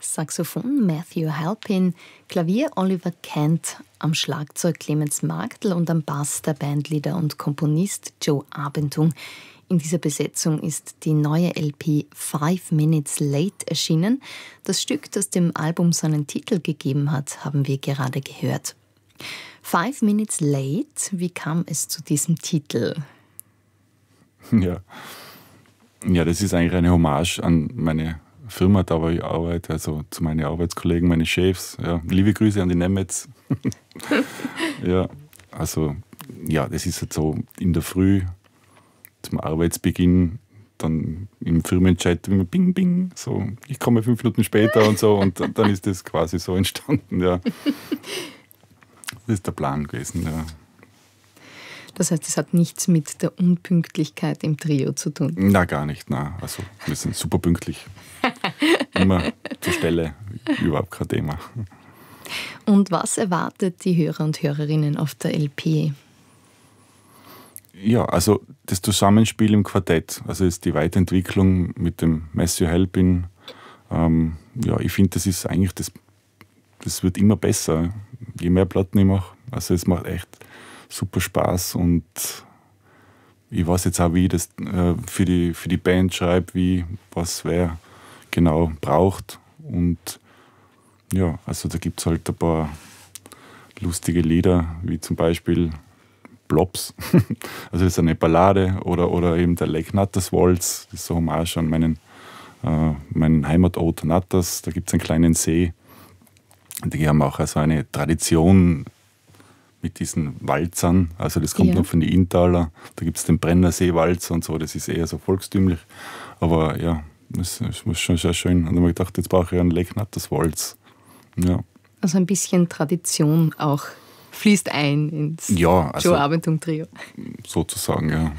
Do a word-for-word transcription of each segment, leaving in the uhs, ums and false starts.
Saxophon Matthew Halpin, Klavier Oliver Kent, am Schlagzeug Clemens Magdl und am Bass der Bandleader und Komponist Joe Abentung. In dieser Besetzung ist die neue L P Five Minutes Late erschienen. Das Stück, das dem Album seinen Titel gegeben hat, haben wir gerade gehört. Five Minutes Late, wie kam es zu diesem Titel? Ja. ja, das ist eigentlich eine Hommage an meine Firma, da wo ich arbeite, also zu meinen Arbeitskollegen, meine Chefs. Ja, liebe Grüße an die Nemetz. ja, also ja, das ist halt so in der Früh zum Arbeitsbeginn, dann im Firmenchat immer Bing, Bing, so, ich komme fünf Minuten später und so, und dann ist das quasi so entstanden, ja. Das ist der Plan gewesen, ja. Das heißt, es hat nichts mit der Unpünktlichkeit im Trio zu tun? Na, gar nicht, na. Also, wir sind super pünktlich. Immer zur Stelle, überhaupt kein Thema. Und was erwartet die Hörer und Hörerinnen auf der L P? Ja, also das Zusammenspiel im Quartett, also ist die Weiterentwicklung mit dem Matthew Halpin. Ähm, ja, ich finde, das ist eigentlich, das, das wird immer besser, je mehr Platten ich mache. Also es macht echt super Spaß, und ich weiß jetzt auch, wie ich das äh, für, die, für die Band schreibe, wie, was wer genau braucht. Und ja, also da gibt es halt ein paar lustige Lieder, wie zum Beispiel Blobs, also das ist eine Ballade, oder, oder eben der Lake Natters Waltz, das ist so Hommage an meinen, äh, meinen Heimatort Natters. Da gibt es einen kleinen See. Die haben auch also eine Tradition mit diesen Walzern, also das kommt ja noch von den Inntaler. Da gibt es den Brennersee-Walzer und so, das ist eher so volkstümlich. Aber ja, das, das ist schon sehr schön. Und dann habe ich gedacht, jetzt brauche ich einen Lake Natters Waltz. Ja. Also ein bisschen Tradition auch fließt ein ins ja, also, Joe Abentung Trio. Sozusagen, ja.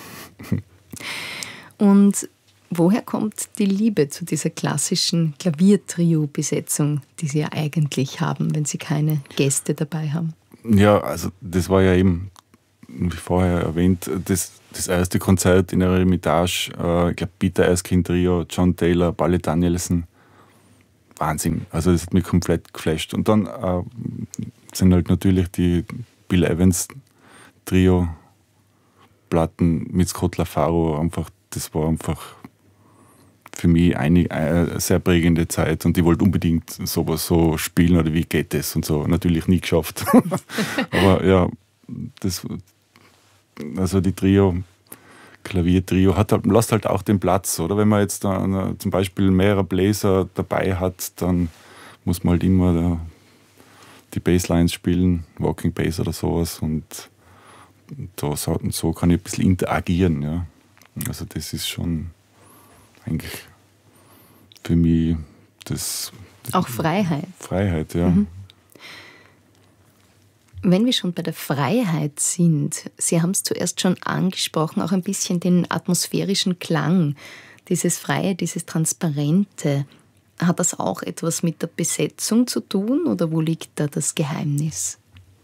Und woher kommt die Liebe zu dieser klassischen Klaviertrio-Besetzung, die Sie ja eigentlich haben, wenn Sie keine Gäste dabei haben? Ja, also das war ja eben, wie vorher erwähnt, das, das erste Konzert in der Eremitage. Äh, ich glaube, Peter Erskine Trio, John Taylor, Palle Danielsen. Wahnsinn. Also das hat mich komplett geflasht. Und dann äh, sind halt natürlich die Bill Evans Trio Platten mit Scott LaFaro einfach, das war einfach für mich eine, eine sehr prägende Zeit, und ich wollte unbedingt sowas so spielen, oder wie geht das und so. Natürlich nie geschafft. Aber ja, das, also die Trio, Klaviertrio hat halt, lässt halt auch den Platz, oder? Wenn man jetzt da zum Beispiel mehrere Bläser dabei hat, dann muss man halt immer da die Basslines spielen, Walking Bass oder sowas, und da, so kann ich ein bisschen interagieren, ja. Also das ist schon eigentlich für mich das... das auch Freiheit. Freiheit, ja. Mhm. Wenn wir schon bei der Freiheit sind, Sie haben es zuerst schon angesprochen, auch ein bisschen den atmosphärischen Klang, dieses Freie, dieses Transparente. Hat das auch etwas mit der Besetzung zu tun, oder wo liegt da das Geheimnis?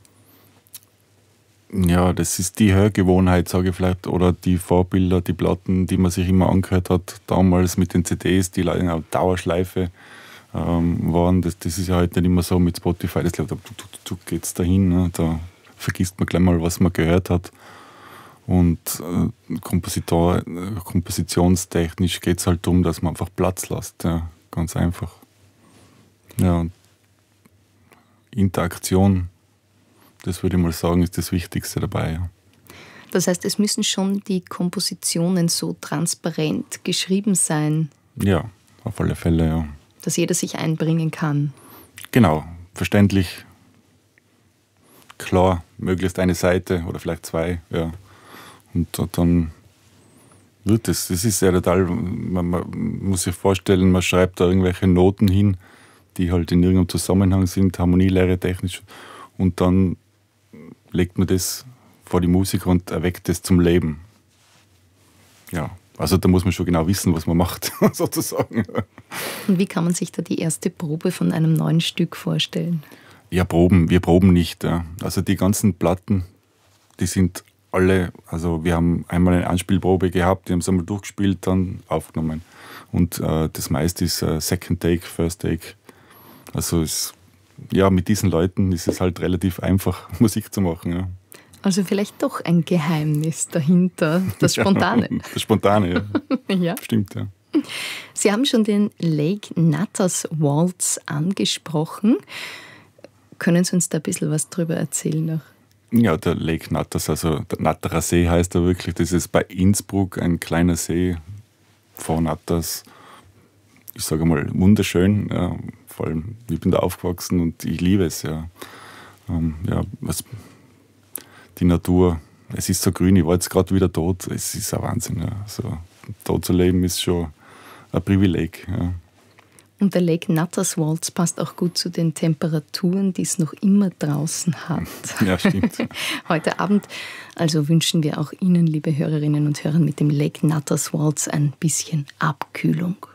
Ja, das ist die Hörgewohnheit, sage ich vielleicht, oder die Vorbilder, die Platten, die man sich immer angehört hat, damals mit den C Ds, die leider auf Dauerschleife ähm, waren. Das, das ist ja heute nicht mehr so mit Spotify, das glaubt, da geht es dahin, ne? Da vergisst man gleich mal, was man gehört hat. Und äh, Kompositor, äh, kompositionstechnisch geht es halt darum, dass man einfach Platz lässt, ja, ganz einfach. Ja, und Interaktion, das würde ich mal sagen, ist das Wichtigste dabei. Ja. Das heißt, es müssen schon die Kompositionen so transparent geschrieben sein. Ja, auf alle Fälle, ja. Dass jeder sich einbringen kann. Genau, verständlich, klar, möglichst eine Seite oder vielleicht zwei, ja. Und dann wird es, das ist ja total, man, man muss sich vorstellen, man schreibt da irgendwelche Noten hin, die halt in irgendeinem Zusammenhang sind, Harmonielehre technisch, und dann legt man das vor die Musiker und erweckt das zum Leben. Ja, also da muss man schon genau wissen, was man macht, sozusagen. Und wie kann man sich da die erste Probe von einem neuen Stück vorstellen? Ja, proben, wir proben nicht. Ja. Also die ganzen Platten, die sind alle, also wir haben einmal eine Anspielprobe gehabt, die haben es einmal durchgespielt, dann aufgenommen. Und äh, das meiste ist äh, Second Take, First Take. Also ist, ja, mit diesen Leuten ist es halt relativ einfach, Musik zu machen. Ja. Also vielleicht doch ein Geheimnis dahinter, das Spontane. Ja, das Spontane, ja. Ja. Stimmt, ja. Sie haben schon den Lake Natas Waltz angesprochen. Können Sie uns da ein bisschen was drüber erzählen noch? Ja, der Lake Natas, also der Natterer See heißt er wirklich. Das ist bei Innsbruck ein kleiner See vor Natas. Ich sage mal, wunderschön. Ja, vor allem, ich bin da aufgewachsen und ich liebe es. Ja, ähm, ja was, die Natur, es ist so grün. Ich war jetzt gerade wieder tot. Es ist ein Wahnsinn. Ja. So, tot zu leben ist schon ein Privileg. Ja. Und der Lake Natas Waltz passt auch gut zu den Temperaturen, die es noch immer draußen hat. Ja, stimmt. Heute Abend also wünschen wir auch Ihnen, liebe Hörerinnen und Hörer, mit dem Lake Natas Waltz ein bisschen Abkühlung.